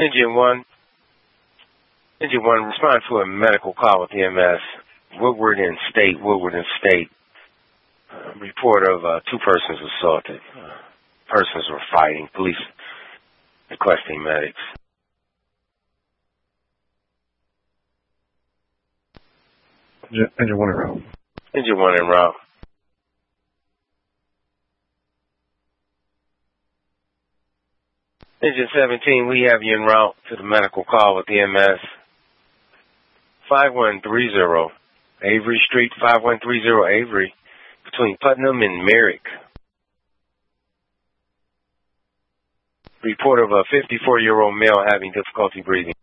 Engine 1. Engine 1, respond to a medical call with EMS. Woodward and State. Report of 2 persons assaulted. Persons were fighting. Police requesting medics. Engine 1 en route. Engine 1 en route. Engine 17, we have you en route to the medical call with EMS. 5130 Avery Street, 5130 Avery, between Putnam and Merrick. Report of a 54-year-old male having difficulty breathing.